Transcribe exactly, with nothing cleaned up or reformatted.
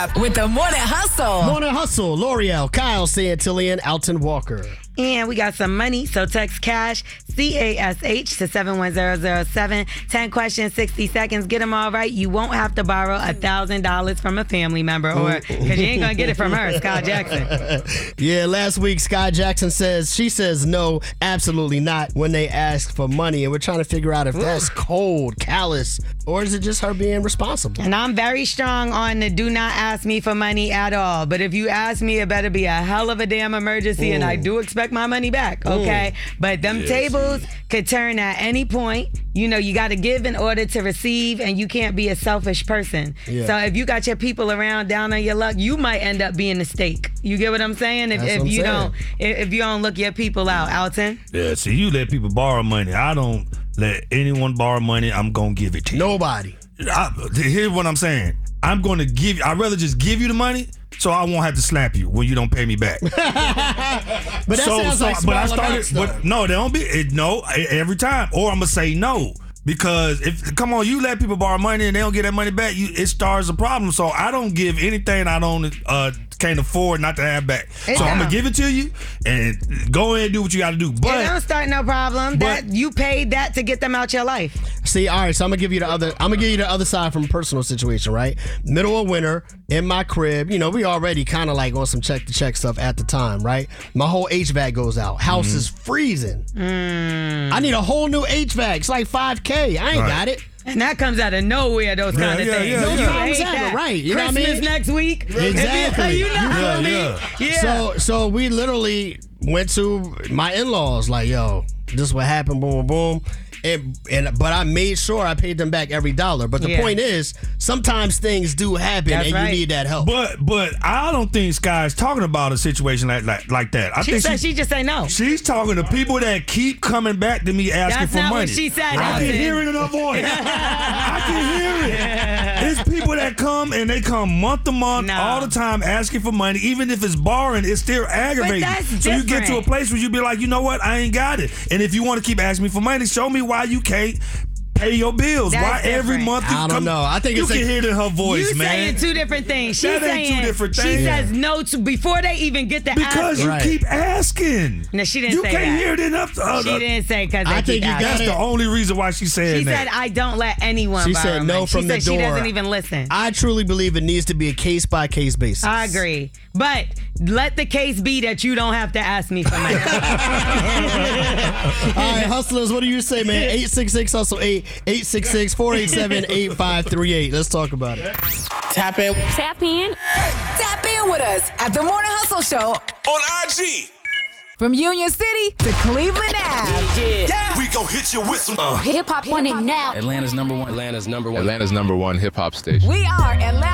With the Morning Hustle. Morning Hustle, L'Oreal, Kyle Santillian, Alton Walker. And we got some money, so text cash, C A S H, to seven one zero zero seven. ten questions, sixty seconds. Get them all right. You won't have to borrow one thousand dollars from a family member, or because you ain't going to get it from her, Sky Jackson. Yeah, last week, Sky Jackson says, she says no, absolutely not, when they ask for money. And we're trying to figure out if that's cold, callous, or is it just her being responsible? And I'm very strong on the do not ask me for money at all. But if you ask me, it better be a hell of a damn emergency, Ooh. and I do expect my money back, okay? Ooh. But them yes, tables yes. could turn at any point. You know, you got to give in order to receive, and you can't be a selfish person. Yeah. So if you got your people around down on your luck, you might end up being the stake. You get what I'm saying? If, That's if what I'm you saying. don't, if, if you don't look your people out, Alton. Yeah, see, you let people borrow money. I don't let anyone borrow money. I'm gonna give it to you. Nobody. I, here's what I'm saying. I'm gonna give you. I'd rather just give you the money, so I won't have to slap you when you don't pay me back. But that so, sounds so, like but I small started. amounts, But no, they don't be. It, no, every time, or I'm gonna say no. Because if come on, you let people borrow money and they don't get that money back, you, it starts a problem. So I don't give anything I don't uh, can't afford not to have back. It so I'm don't. gonna give it to you and go ahead and do what you got to do. But it don't start no problem. but- That you paid that to get them out your life. See, all right, so I'm gonna give you the other. I'm gonna give you the other side from a personal situation, right? Middle of winter in my crib. You know, we already kind of like on some check to check stuff at the time, right? My whole H V A C goes out. House Mm-hmm. is freezing. Mm. I need a whole new H V A C. It's like five K. I ain't Right. got it. And that comes out of nowhere, those Yeah, kind of yeah, things. yeah, Don't yeah. you hate Exactly, that? right, you know what I Christmas mean? next week. Exactly. You know what I Yeah, mean? yeah. Yeah. So, so we literally went to my in-laws. Like, yo, this is what happened. Boom, boom, boom. And, and but I made sure I paid them back every dollar. But the Yeah. point is, sometimes things do happen, That's and right. you need that help. but but I don't think Sky's talking about a situation like like, like that. I She think said she, she just say no. she's talking to people that keep coming back to me asking That's for not money. what she said, I Alton. can hear it in her voice. I can hear it. It's people that come and they come month to month No. all the time asking for money. Even if it's borrowing, it's still aggravating. that's So you get to a different. place where you be like, you know what? I ain't got it. And if you want to keep asking me for money, show me why you can't pay your bills. That's why every different. month you I don't come, know. I think you it's can like- hear it in her voice, You man. saying two different things. She's That ain't two saying different she things. says no to before they even get the Because ask. you Right. keep asking. No, she didn't you say can't that. hear it enough. Uh, She didn't say because I they think keep you asking. got That's the only reason why she said She that. said, I don't let anyone She borrow said no money. from she the said she door. doesn't even listen. I truly believe it needs to be a case by case basis. I agree. But let the case be that you don't have to ask me for money. All right, hustlers, what do you say, man? eight six six hustle eight, eight six six, four eight seven, eight five three eight. Let's talk about it. Tap in. Tap in. Tap in with us at the Morning Hustle Show On I G. from Union City to Cleveland Ave. We gon' hit you with some. Hip hop winning now. Atlanta's number one. Atlanta's number one. Atlanta's number one hip hop station. We are Atlanta.